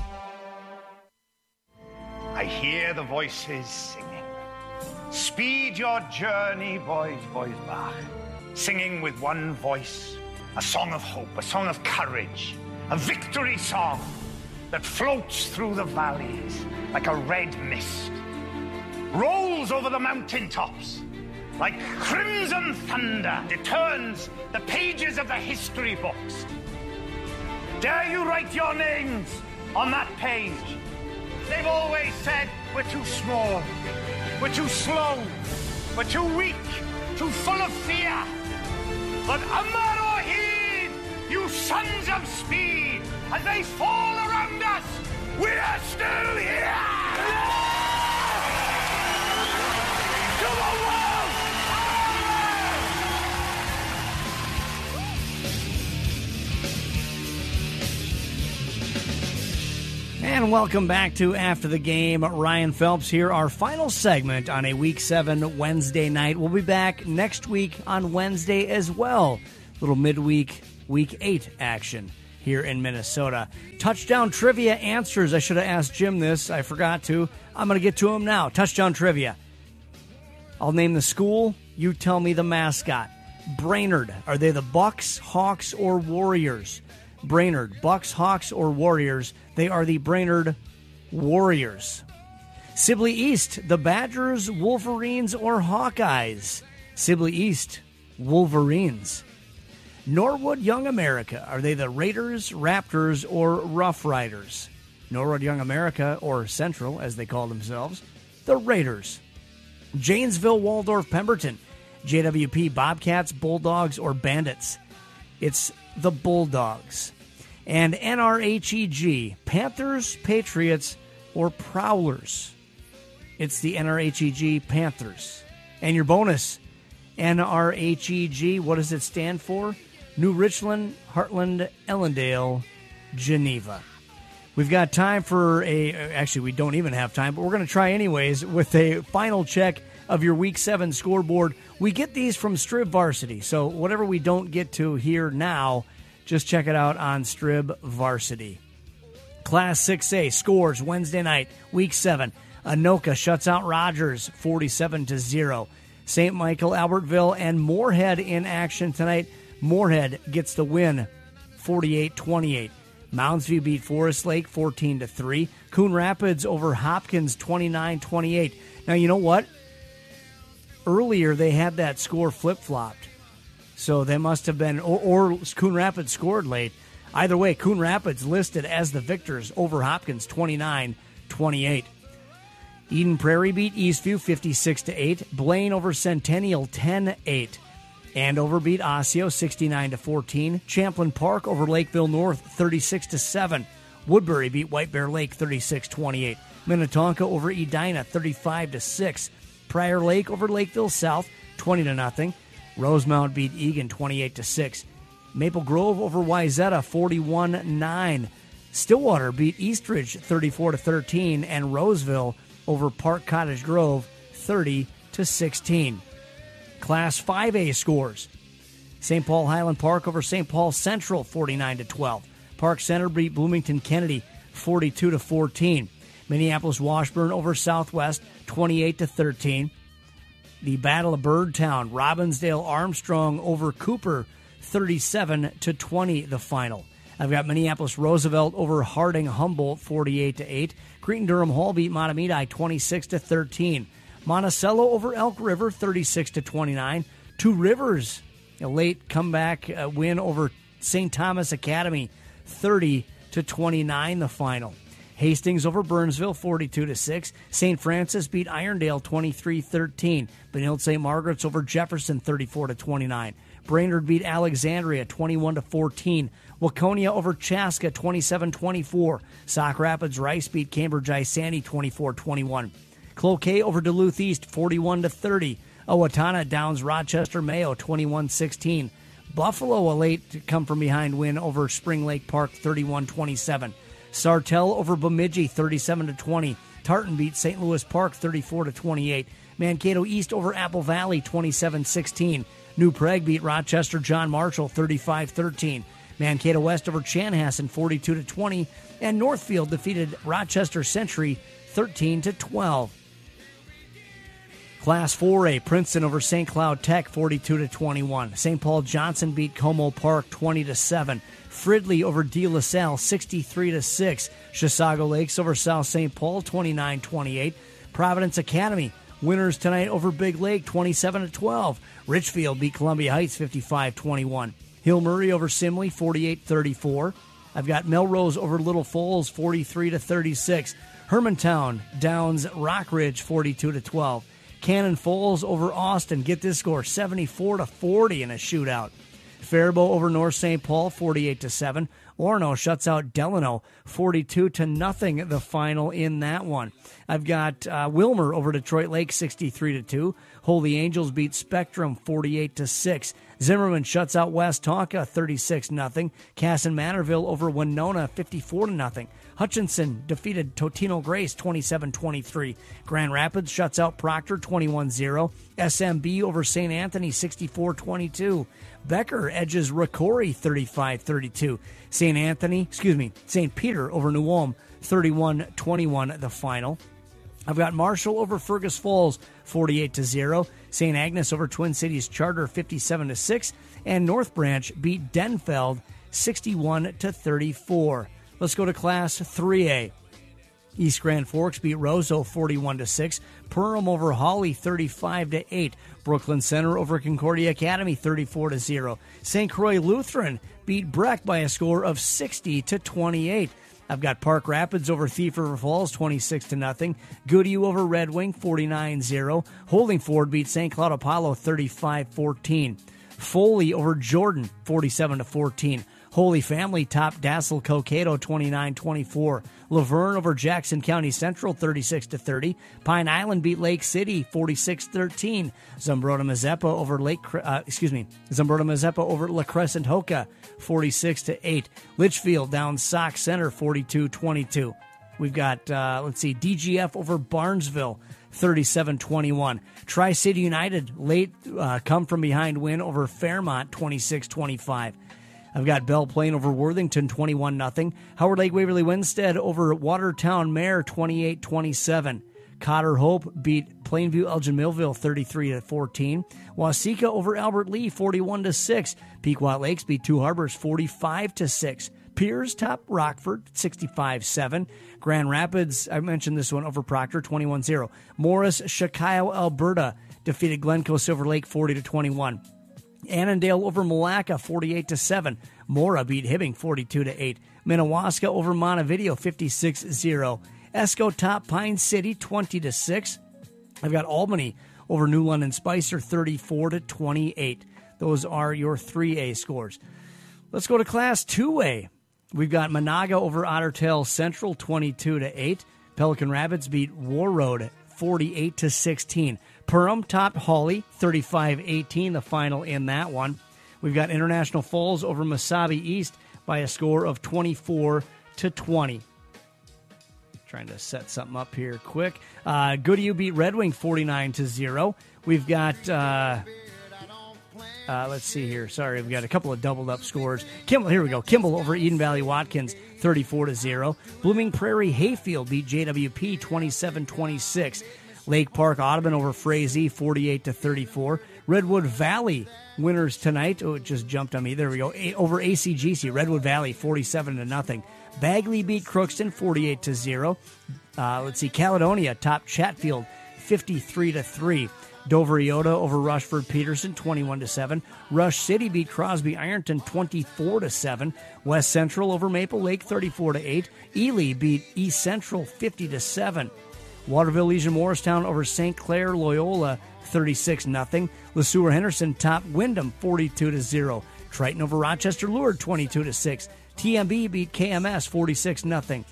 I hear the voices singing. Speed your journey, boys, boys, Bach. Singing with one voice, a song of hope, a song of courage, a victory song that floats through the valleys like a red mist, rolls over the mountaintops like crimson thunder, it turns the pages of the history books. Dare you write your names on that page? They've always said we're too small, we're too slow, we're too weak, too full of fear. But Amar or heed, you sons of speed, as they fall around us, we are still here! To the world! And welcome back to After the Game. Ryan Phelps here, our final segment on a Week seven Wednesday night. We'll be back next week on Wednesday as well. Little midweek, Week eight action here in Minnesota. Touchdown trivia answers. I should have asked Jim this. I forgot to. I'm going to get to him now. Touchdown trivia. I'll name the school. You tell me the mascot. Brainerd. Are they the Bucks, Hawks, or Warriors? Brainerd, Bucks, Hawks, or Warriors? They are the Brainerd Warriors. Sibley East, the Badgers, Wolverines, or Hawkeyes? Sibley East, Wolverines. Norwood Young America. Are they the Raiders, Raptors, or Rough Riders? Norwood Young America, or Central, as they call themselves, the Raiders. Janesville, Waldorf, Pemberton. J W P, Bobcats, Bulldogs, or Bandits? It's the Bulldogs. And N R H E G, Panthers, Patriots, or Prowlers? It's the N R H E G Panthers. And your bonus, N R H E G, what does it stand for? New Richland, Heartland, Ellendale, Geneva. We've got time for a, actually we don't even have time, but we're going to try anyways with a final check of your Week seven scoreboard. We get these from Strib Varsity, so whatever we don't get to here now, just check it out on Strib Varsity. Class six A scores Wednesday night, Week seven. Anoka shuts out Rogers forty-seven to zero. Saint Michael, Albertville, and Moorhead in action tonight. Moorhead gets the win, forty-eight twenty-eight. Moundsview beat Forest Lake fourteen to three. Coon Rapids over Hopkins twenty-nine twenty-eight. Now, you know what? Earlier, they had that score flip-flopped. So they must have been, or, or Coon Rapids scored late. Either way, Coon Rapids listed as the victors over Hopkins twenty-nine twenty-eight. Eden Prairie beat Eastview fifty-six to eight. Blaine over Centennial ten eight. Andover beat Osseo sixty-nine to fourteen. Champlain Park over Lakeville North thirty-six to seven. Woodbury beat White Bear Lake thirty-six twenty-eight. Minnetonka over Edina thirty-five to six. Prior Lake over Lakeville South twenty to nothing. Rosemount beat Egan twenty-eight to six. Maple Grove over Wyzetta forty-one nine. Stillwater beat Eastridge thirty-four to thirteen, and Roseville over Park Cottage Grove thirty to sixteen. Class five A scores. Saint Paul Highland Park over Saint Paul Central forty-nine to twelve. Park Center beat Bloomington Kennedy forty-two to fourteen. Minneapolis Washburn over Southwest twenty-eight to thirteen. The Battle of Birdtown, Robbinsdale Armstrong over Cooper thirty-seven to twenty, the final. I've got Minneapolis Roosevelt over Harding Humboldt forty-eight to eight. Cretin Durham Hall beat Matamidi twenty-six to thirteen. Monticello over Elk River thirty-six to twenty-nine. Two Rivers, a late comeback uh, win over Saint Thomas Academy thirty to twenty-nine, the final. Hastings over Burnsville forty-two to six. Saint Francis beat Irondale twenty-three thirteen. Benilde Saint Margaret's over Jefferson thirty-four to twenty-nine. Brainerd beat Alexandria twenty-one to fourteen. Waconia over Chaska twenty-seven twenty-four. Sauk Rapids Rice beat Cambridge Isani twenty-four twenty-one. Cloquet over Duluth East forty-one to thirty. Owatonna downs Rochester Mayo twenty-one sixteen. Buffalo a late come from behind win over Spring Lake Park thirty-one twenty-seven. Sartell over Bemidji thirty-seven to twenty. Tartan beat Saint Louis Park thirty-four to twenty-eight. Mankato East over Apple Valley twenty-seven sixteen. New Prague beat Rochester John Marshall thirty-five thirteen. Mankato West over Chanhassen forty-two to twenty. And Northfield defeated Rochester Century thirteen to twelve. Class four A, Princeton over Saint Cloud Tech forty-two to twenty-one. Saint Paul Johnson beat Como Park twenty to seven. Fridley over De La Salle sixty-three to six. Chisago Lakes over South Saint Paul twenty-nine twenty-eight. Providence Academy winners tonight over Big Lake twenty-seven to twelve. Richfield beat Columbia Heights fifty-five twenty-one. Hill Murray over Simley forty-eight thirty-four. I've got Melrose over Little Falls forty-three to thirty-six. Hermantown downs Rockridge forty-two to twelve. Cannon Falls over Austin, get this score, seventy-four to forty in a shootout. Faribault over North Saint Paul, forty-eight to seven. Orono shuts out Delano, forty-two to nothing, the final in that one. I've got uh, Wilmer over Detroit Lake, sixty-three to two. Holy Angels beat Spectrum, forty-eight to six. Zimmerman shuts out West Tonka, thirty-six to nothing. Casson Manorville over Winona, fifty-four to nothing. Hutchinson defeated Totino Grace twenty-seven twenty-three. Grand Rapids shuts out Proctor twenty-one zero. S M B over Saint Anthony sixty-four twenty-two. Becker edges Rocori thirty-five thirty-two. Saint Anthony, excuse me, Saint Peter over New Ulm thirty-one twenty-one, the final. I've got Marshall over Fergus Falls forty-eight to zero. Saint Agnes over Twin Cities Charter fifty-seven to six. And North Branch beat Denfeld sixty-one to thirty-four. Let's go to Class three A. East Grand Forks beat Roseau forty-one to six. Perham over Hawley thirty-five to eight. Brooklyn Center over Concordia Academy thirty-four to zero. Saint Croix Lutheran beat Breck by a score of sixty to twenty-eight. I've got Park Rapids over Thief River Falls twenty-six to nothing. Goodhue over Red Wing forty-nine zero. Holdingford beat Saint Cloud Apollo thirty-five fourteen. Foley over Jordan forty-seven to fourteen. Holy Family topped Dassel Cokato twenty-nine twenty-four. Laverne over Jackson County Central thirty-six to thirty. Pine Island beat Lake City forty-six thirteen. Zumbrota Mazeppa over Lake uh, excuse me Zumbrota Mazeppa over La Crescent Hoka forty-six to eight. Litchfield down Sauk Center forty-two twenty-two. We've got uh, let's see D G F over Barnesville thirty-seven twenty-one. Tri-City United late uh, come from behind win over Fairmont twenty-six twenty-five. I've got Belle Plaine over Worthington twenty-one nothing. Howard Lake Waverly Winstead over Watertown Mare twenty-eight twenty-seven. Cotter Hope beat Plainview Elgin Millville thirty-three to fourteen. Waseca over Albert Lee forty-one to six. Pequot Lakes beat Two Harbors forty-five to six. Piers top Rockford sixty-five seven. Grand Rapids, I mentioned this one, over Proctor twenty-one zero. Morris Shakio Alberta defeated Glencoe Silver Lake forty to twenty-one. Annandale over Malacca forty-eight to seven. Mora beat Hibbing forty-two to eight. Minnewaska over Montevideo fifty-six zero. Esco top Pine City twenty to six. I've got Albany over New London Spicer thirty-four to twenty-eight. Those are your three A scores. Let's go to Class two A. We've got Monaga over Ottertail Central twenty-two to eight. Pelican Rapids beat Warroad forty-eight to sixteen. Perham topped Hawley thirty-five eighteen, the final in that one. We've got International Falls over Mesabi East by a score of twenty-four to twenty. Trying to set something up here quick. Uh, Goodhue beat Red Wing forty-nine to zero. We've got, uh, uh, let's see here. Sorry, we've got a couple of doubled up scores. Kimball, here we go. Kimball over Eden Valley Watkins thirty-four to zero. Blooming Prairie Hayfield beat J W P twenty-seven twenty-six. Lake Park Audubon over Frazee forty-eight to thirty-four. Redwood Valley winners tonight. Oh, it just jumped on me. There we go. A- over A C G C. Redwood Valley forty-seven to nothing. Bagley beat Crookston forty-eight to zero. Uh, let's see. Caledonia topped Chatfield fifty-three to three. Dover Iota over Rushford Peterson twenty-one to seven. Rush City beat Crosby Ironton twenty-four to seven. West Central over Maple Lake thirty-four to eight. Ely beat East Central fifty to seven. Waterville Legion Morristown over Saint Clair Loyola thirty-six nothing. LeSueur Henderson topped Wyndham forty-two to zero. Triton over Rochester Lourdes twenty-two to six. T M B beat K M S forty-six nothing.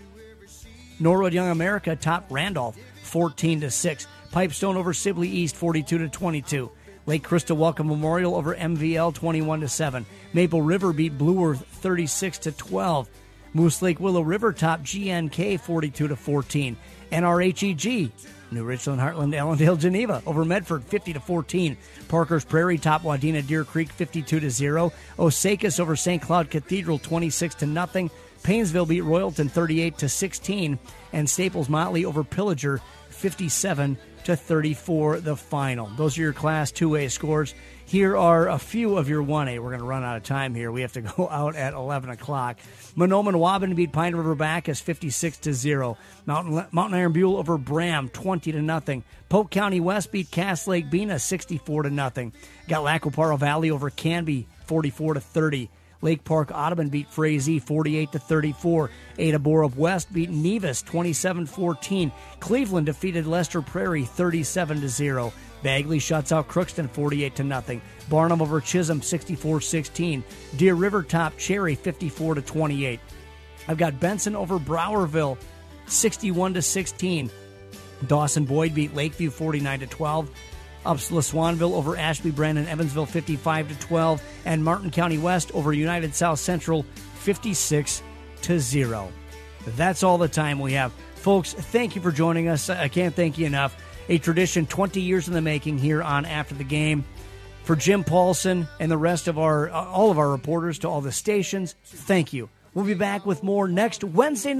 Norwood Young America topped Randolph fourteen to six. Pipestone over Sibley East forty-two to twenty-two. Lake Crystal Welcome Memorial over M V L twenty-one to seven. Maple River beat Blue Earth thirty-six to twelve. Moose Lake Willow River topped G N K forty-two to fourteen. N R H E G, New Richland, Heartland, Allendale, Geneva over Medford fifty to fourteen. Parker's Prairie topped Wadena Deer Creek fifty-two to zero. Osakis over Saint Cloud Cathedral twenty-six to nothing. Painesville beat Royalton thirty-eight to sixteen, and Staples Motley over Pillager fifty-seven to thirty-four, the final. Those are your Class two A scores. Here are a few of your one A. We're going to run out of time here. We have to go out at eleven o'clock. Monoman Waban beat Pine River Bacchus fifty-six to zero. Mountain, Mountain Iron Buell over Bram twenty to nothing. Polk County West beat Cass Lake Bena sixty-four to nothing. Got Lacoparo Valley over Canby forty-four to thirty. Lake Park Audubon beat Frazee forty-eight to thirty-four. Ada Borup West beat Nevis twenty-seven fourteen. Cleveland defeated Lester Prairie thirty-seven to zero. Bagley shuts out Crookston forty-eight to nothing. Barnum over Chisholm sixty-four sixteen. Deer River topped Cherry fifty-four to twenty-eight. I've got Benson over Browerville sixty-one to sixteen. Dawson Boyd beat Lakeview forty-nine to twelve. Ups LaSwanville over Ashby Brandon Evansville fifty-five to twelve, and Martin County West over United South Central fifty-six to zero. That's all the time we have. Folks, thank you for joining us. I can't thank you enough. A tradition twenty years in the making here on After the Game. For Jim Paulson and the rest of our all of our reporters to all the stations, thank you. We'll be back with more next Wednesday night.